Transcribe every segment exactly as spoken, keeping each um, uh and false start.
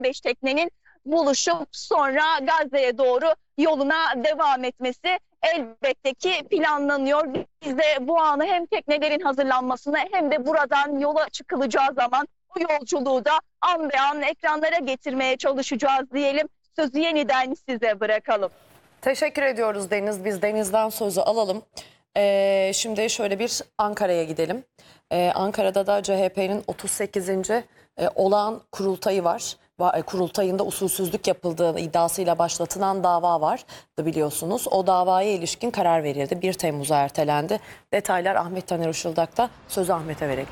beş teknenin buluşup sonra Gazze'ye doğru yoluna devam etmesi elbette ki planlanıyor. Biz de bu anı hem teknelerin hazırlanmasını hem de buradan yola çıkılacağı zaman bu yolculuğu da an be an ekranlara getirmeye çalışacağız diyelim. Sözü yeniden size bırakalım. Teşekkür ediyoruz Deniz. Biz Deniz'den sözü alalım. Ee, şimdi şöyle bir Ankara'ya gidelim. Ee, Ankara'da da C H P'nin otuz sekizinci E, olağan kurultayı var. Kurultayında usulsüzlük yapıldığı iddiasıyla başlatılan dava var da biliyorsunuz. O davaya ilişkin karar verildi. bir Temmuz'a ertelendi. Detaylar Ahmet Taner Işıldak'ta. Sözü Ahmet'e verelim.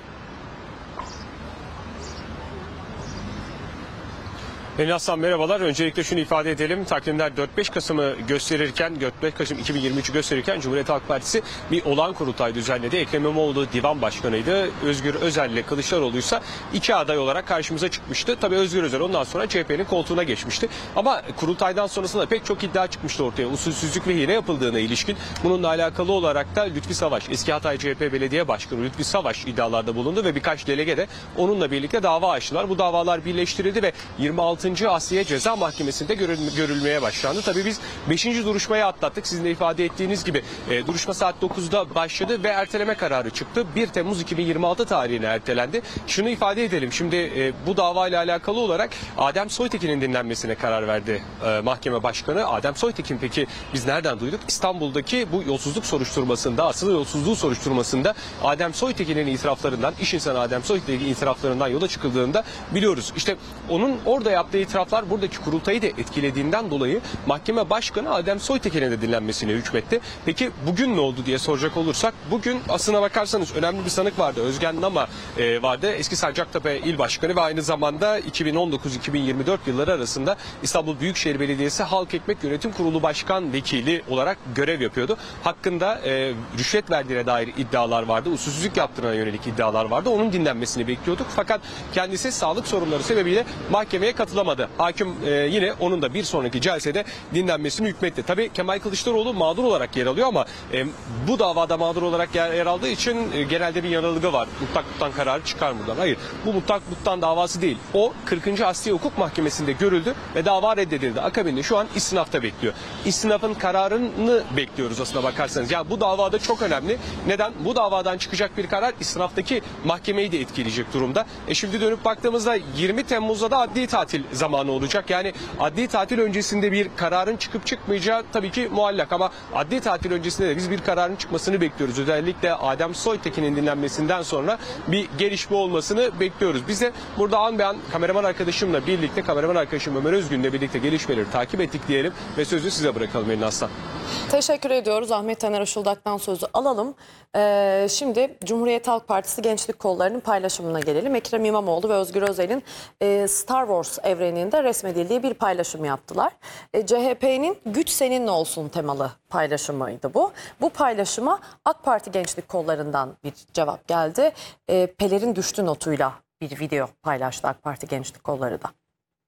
Pelin Aslan merhabalar. Öncelikle şunu ifade edelim. Takvimler dört beş Kasım'ı gösterirken, dört beş Kasım iki bin yirmi üç'ü gösterirken Cumhuriyet Halk Partisi bir olağan kurultay düzenledi. Ekrem İmamoğlu divan başkanıydı. Özgür Özel ile Kılıçdaroğlu ise iki aday olarak karşımıza çıkmıştı. Tabii Özgür Özel ondan sonra C H P'nin koltuğuna geçmişti. Ama kurultaydan sonrasında pek çok iddia çıkmıştı ortaya. Usulsüzlük ve hile yapıldığına ilişkin. Bununla alakalı olarak da Lütfi Savaş, eski Hatay C H P Belediye Başkanı Lütfi Savaş iddialarda bulundu ve birkaç delege de onunla birlikte dava açtılar. Bu davalar birleştirildi ve yirmi altıncı Asliye Ceza Mahkemesi'nde görülmeye başlandı. Tabii biz beşinci duruşmayı atlattık. Sizin de ifade ettiğiniz gibi e, duruşma saat dokuz'da başladı ve erteleme kararı çıktı. bir Temmuz iki bin yirmi altı tarihine ertelendi. Şunu ifade edelim. Şimdi e, bu davayla alakalı olarak Adem Soytekin'in dinlenmesine karar verdi e, mahkeme başkanı. Adem Soytekin peki biz nereden duyduk? İstanbul'daki bu yolsuzluk soruşturmasında, asıl yolsuzluğu soruşturmasında Adem Soytekin'in itiraflarından, iş insanı Adem Soytekin'in itiraflarından yola çıkıldığında biliyoruz. İşte onun orada yaptığı itiraflar buradaki kurultayı da etkilediğinden dolayı mahkeme başkanı Adem Soytekin'e de dinlenmesine hükmetti. Peki bugün ne oldu diye soracak olursak, bugün aslına bakarsanız önemli bir sanık vardı. Özgen Nama e, vardı. Eski Sancaktepe İl Başkanı ve aynı zamanda iki bin on dokuz iki bin yirmi dört yılları arasında İstanbul Büyükşehir Belediyesi Halk Ekmek Yönetim Kurulu Başkan Vekili olarak görev yapıyordu. Hakkında e, rüşvet verdiğine dair iddialar vardı. Usulsüzlük yaptığına yönelik iddialar vardı. Onun dinlenmesini bekliyorduk. Fakat kendisi sağlık sorunları sebebiyle mahkemeye katılamadı. Hakim e, yine onun da bir sonraki celsede dinlenmesini hükmetti. Tabii Kemal Kılıçdaroğlu mağdur olarak yer alıyor ama e, bu davada mağdur olarak yer, yer aldığı için e, genelde bir yanılgı var. Mutlak mutlak kararı çıkar buradan. Hayır. Bu mutlak mutlak davası değil. O kırkıncı Asliye Hukuk Mahkemesi'nde görüldü ve dava reddedildi. Akabinde şu an istinafta bekliyor. İstinafın kararını bekliyoruz aslına bakarsanız. Ya bu davada çok önemli. Neden? Bu davadan çıkacak bir karar istinaftaki mahkemeyi de etkileyecek durumda. E şimdi dönüp baktığımızda yirmi Temmuz'da da adli tatil zamanı olacak. Yani adli tatil öncesinde bir kararın çıkıp çıkmayacağı tabii ki muallak ama adli tatil öncesinde de biz bir kararın çıkmasını bekliyoruz. Özellikle Adem Soytekin'in dinlenmesinden sonra bir gelişme olmasını bekliyoruz. Biz de burada an be an kameraman arkadaşımla birlikte, kameraman arkadaşım Ömer Özgün'le birlikte gelişmeleri takip ettik diyelim ve sözü size bırakalım Elin Aslan. Teşekkür ediyoruz. Ahmet Taner Işıldak'tan sözü alalım. Ee, şimdi Cumhuriyet Halk Partisi Gençlik Kolları'nın paylaşımına gelelim. Ekrem İmamoğlu ve Özgür Özel'in e, Star Wars evreninde resmedildiği bir paylaşım yaptılar. E, C H P'nin güç seninle olsun temalı paylaşımıydı bu. Bu paylaşıma AK Parti Gençlik Kolları'ndan bir cevap geldi. E, Pelerin düştü notuyla bir video paylaştı AK Parti Gençlik Kolları da.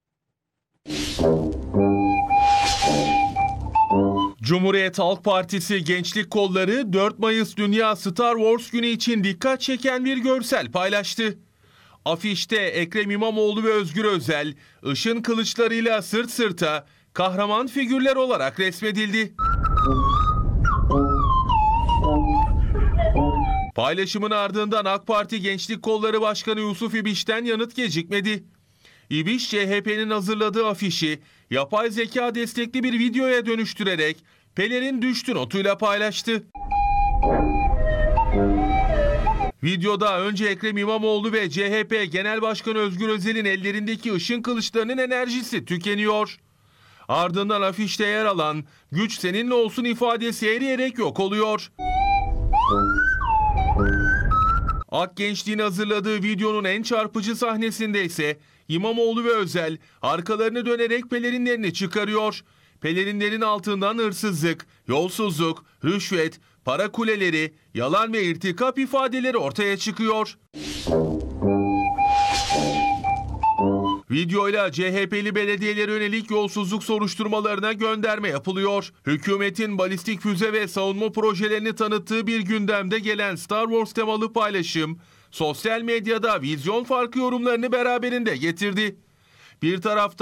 Cumhuriyet Halk Partisi Gençlik Kolları dört Mayıs Dünya Star Wars Günü için dikkat çeken bir görsel paylaştı. Afişte Ekrem İmamoğlu ve Özgür Özel, ışın kılıçlarıyla sırt sırta kahraman figürler olarak resmedildi. Paylaşımın ardından AK Parti Gençlik Kolları Başkanı Yusuf İbiş'ten yanıt gecikmedi. İbiş, C H P'nin hazırladığı afişi yapay zeka destekli bir videoya dönüştürerek Pelerin düştü notuyla paylaştı. Videoda önce Ekrem İmamoğlu ve C H P Genel Başkanı Özgür Özel'in ellerindeki ışın kılıçlarının enerjisi tükeniyor. Ardından afişte yer alan "Güç seninle olsun" ifadesi eriyerek yok oluyor. Ak Gençliğin hazırladığı videonun en çarpıcı sahnesinde ise İmamoğlu ve Özel arkalarını dönerek pelerinlerini çıkarıyor. Pelerinlerin altından hırsızlık, yolsuzluk, rüşvet, para kuleleri, yalan ve irtikap ifadeleri ortaya çıkıyor. Videoyla C H P'li belediyelere yönelik yolsuzluk soruşturmalarına gönderme yapılıyor. Hükümetin balistik füze ve savunma projelerini tanıttığı bir gündemde gelen Star Wars temalı paylaşım, sosyal medyada vizyon farkı yorumlarını beraberinde getirdi. Bir tarafta